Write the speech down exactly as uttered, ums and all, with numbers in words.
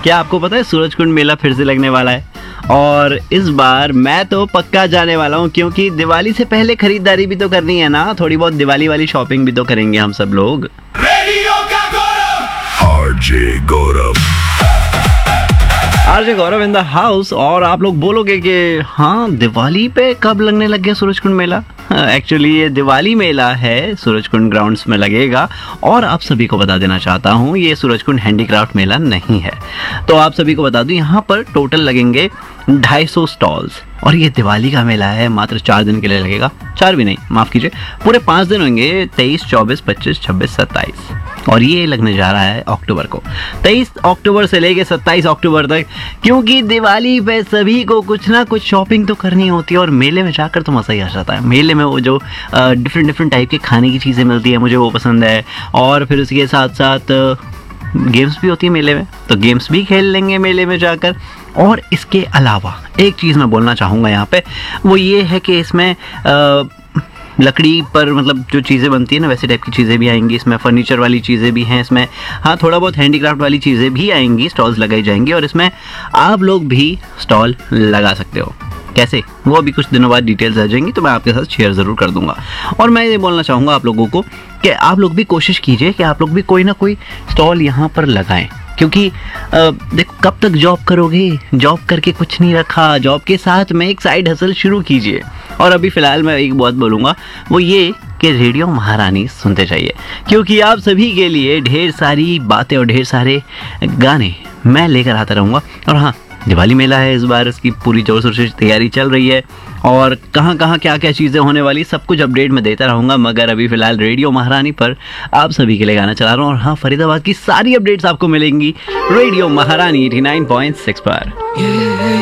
क्या आपको पता है सूरजकुंड मेला फिर से लगने वाला है? और इस बार मैं तो पक्का जाने वाला हूँ, क्योंकि दिवाली से पहले खरीदारी भी तो करनी है ना, थोड़ी बहुत दिवाली वाली शॉपिंग भी तो करेंगे हम सब लोग। RJ Gaurav RJ Gaurav in the house. और आप लोग बोलोगे कि हाँ दिवाली पे कब लगने लग गया सूरजकुंड मेला? एक्चुअली ये दिवाली मेला है, सूरजकुंड ग्राउंड्स में लगेगा। और आप सभी को बता देना चाहता हूँ ये सूरजकुंड हैंडीक्राफ्ट मेला नहीं है। तो आप सभी को बता दूँ यहाँ पर टोटल लगेंगे ढाई सौ स्टॉल्स। और ये दिवाली का मेला है, मात्र चार दिन के लिए लगेगा। चार भी नहीं, माफ कीजिए, पूरे पाँच दिन होंगे, तेईस चौबीस पच्चीस छब्बीस सत्ताईस। और ये लगने जा रहा है अक्टूबर को, तेईस अक्टूबर से लेके सत्ताईस अक्टूबर तक। क्योंकि दिवाली पे सभी को कुछ ना कुछ शॉपिंग तो करनी होती है, और मेले में जाकर तो मज़ा ही आ जाता है। मेले में वो जो डिफरेंट डिफरेंट टाइप के खाने की चीज़ें मिलती है, मुझे वो पसंद है। और फिर उसके साथ साथ गेम्स भी होती है मेले में, तो गेम्स भी खेल लेंगे मेले में जाकर। और इसके अलावा एक चीज़ मैं बोलना चाहूँगा यहाँ पे, वो ये है कि इसमें आ, लकड़ी पर मतलब जो चीज़ें बनती है ना, वैसे टाइप की चीज़ें भी आएंगी इसमें, फर्नीचर वाली चीज़ें भी हैं इसमें। हाँ, थोड़ा बहुत हैंडीक्राफ्ट वाली चीज़ें भी आएंगी, स्टॉल्स लगाई जाएंगी। और इसमें आप लोग भी स्टॉल लगा सकते हो। कैसे, वो अभी कुछ दिनों बाद डिटेल्स आ जाएंगी, तो मैं आपके साथ शेयर ज़रूर कर दूंगा। और मैं ये बोलना चाहूँगा आप लोगों को कि आप लोग भी कोशिश कीजिए कि आप लोग भी कोई ना कोई स्टॉल यहाँ पर लगाएं। क्योंकि देखो, कब तक जॉब करोगे? जॉब करके कुछ नहीं रखा, जॉब के साथ में एक साइड हसल शुरू कीजिए। और अभी फ़िलहाल मैं एक बात बोलूँगा, वो ये कि रेडियो महारानी सुनते जाइए, क्योंकि आप सभी के लिए ढेर सारी बातें और ढेर सारे गाने मैं लेकर आता रहूँगा। और हाँ, दिवाली मेला है इस बार, इसकी पूरी जोर शोर से तैयारी चल रही है। और कहाँ कहाँ क्या क्या चीज़ें होने वाली, सब कुछ अपडेट मैं देता रहूँगा। मगर अभी फ़िलहाल रेडियो महारानी पर आप सभी के लिए गाना चला रहा हूँ। और हाँ, फरीदाबाद की सारी अपडेट्स आपको मिलेंगी रेडियो महारानी एटी नाइन पॉइंट सिक्स पर।